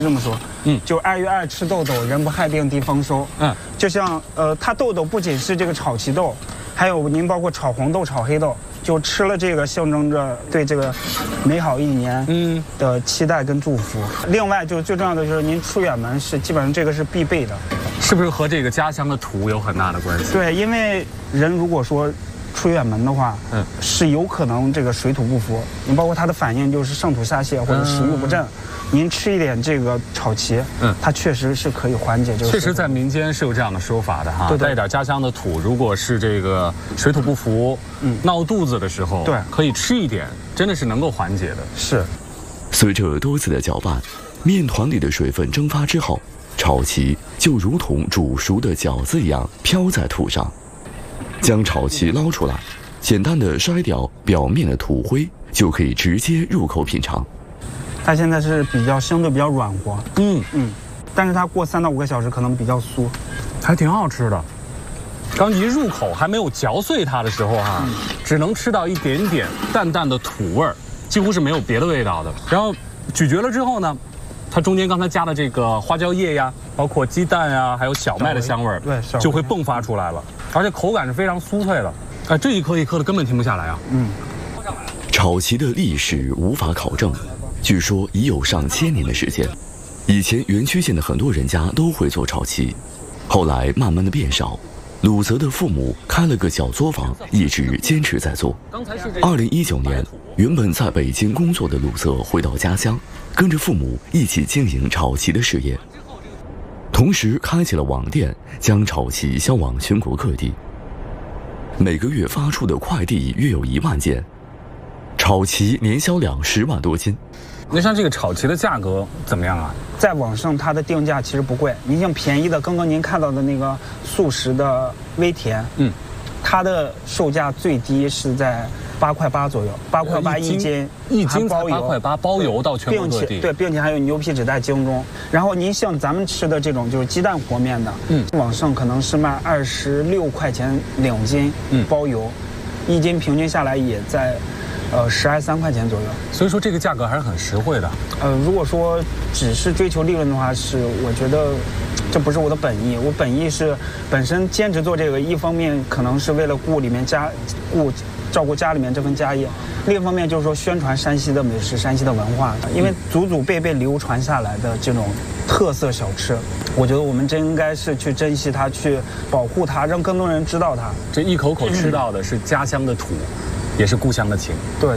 这么说，就2月2吃豆豆，人不害病地方收。就像它豆豆不仅是这个炒旗豆，还有您包括炒黄豆、炒黑豆，就吃了这个象征着对这个美好一年的期待跟祝福。另外，就最重要的就是您出远门是基本上这个是必备的， 是不是和这个家乡的土有很大的关系？ 对，因为人如果说出远门的话，是有可能这个水土不服，你包括它的反应就是上吐下泻或者食欲不振。您吃一点这个炒旗，它确实是可以缓解这个。 确实，在民间是有这样的说法的哈。对，带点家乡的土，如果是这个水土不服，闹肚子的时候，对，可以吃一点，真的是能够缓解的。 是。 随着多次的搅拌，面团里的水分蒸发之后，炒旗就如同煮熟的饺子一样飘在土上。将炒旗捞出来，简单的筛掉表面的土灰，就可以直接入口品尝。 它现在是相对比较软和，但是它过3到5个小时可能比较酥， 还挺好吃的。刚一入口还没有嚼碎它的时候哈，只能吃到一点点淡淡的土味儿，几乎是没有别的味道的。然后咀嚼了之后呢，它中间刚才加的这个花椒叶呀，包括鸡蛋呀，还有小麦的香味儿，对，就会迸发出来了，而且口感是非常酥脆的。哎，这一颗一颗的根本停不下来啊。 炒旗的历史无法考证。据说已有上千年的时间，以前原区县的很多人家都会做炒旗，后来慢慢的变少。鲁泽的父母开了个小作坊，一直坚持在做。2019年，原本在北京工作的鲁泽回到家乡，跟着父母一起经营炒旗的事业，同时开启了网店，将炒旗销往全国各地。每个月发出的快递约有1万件，炒旗年销量10万多斤。 那像这个炒旗的价格怎么样啊？ 在网上它的定价其实不贵，您像便宜的，刚刚您看到的那个素食的微甜，它的售价最低是在8块8左右，8块8一斤， 一斤才8块8，包邮到全国各地。 并且还有牛皮纸袋精中。然后您像咱们吃的这种就是鸡蛋和面的，网上可能是卖26块钱2斤，包邮，一斤平均下来也在12、13块钱左右， 所以说这个价格还是很实惠的。 如果说只是追求利润的话，我觉得这不是我的本意。我本意是本身坚持做这个，一方面可能是为了照顾家里面这份家业，另一方面就是说宣传山西的美食、山西的文化，因为祖祖辈辈流传下来的这种特色小吃，我觉得我们真应该是去珍惜它，去保护它，让更多人知道它。 这一口口吃到的是家乡的土。也是故乡的情。 对。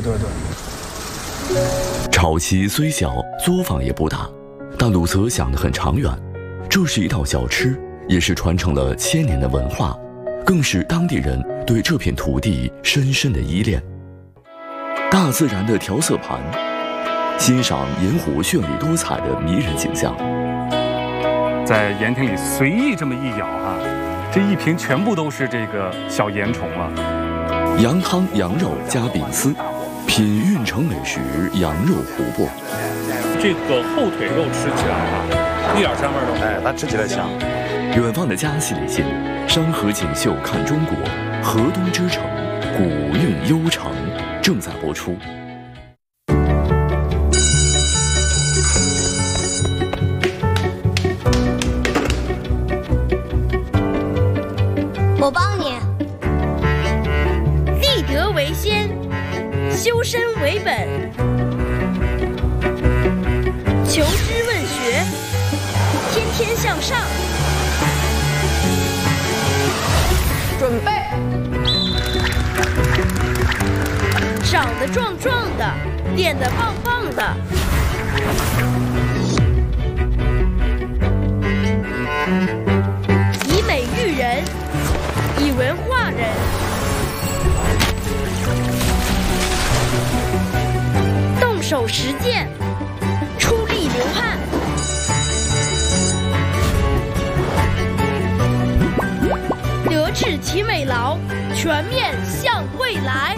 炒旗虽小，作坊也不大，但鲁泽想得很长远。这是一道小吃，也是传承了1000年的文化，更是当地人对这片土地深深的依恋。大自然的调色盘，欣赏盐湖绚丽多彩的迷人景象。 在盐田里随意这么一咬哈，这一瓶全部都是这个小盐虫了。 羊汤羊肉加饼丝，品运城美食羊肉琥珀。 这个后腿肉吃起来一点膻味都没有， 它吃起来香。 远方的家系列线，山河锦绣看中国，河东之城，古韵悠长，正在播出。 我帮你。立德为先，修身为本，求知问学，天天向上。准备。长得壮壮的，练得棒棒的。以美育人，以文化人。动手实践，出力流汗。德智体美劳，全面向未来。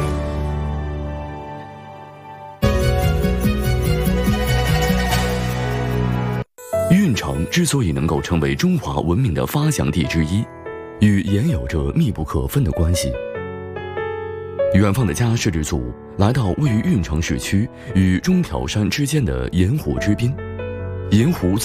运城之所以能够成为中华文明的发祥地之一，与盐有着密不可分的关系。远方的家摄制组来到位于运城市区与中条山之间的盐湖之滨， 盐湖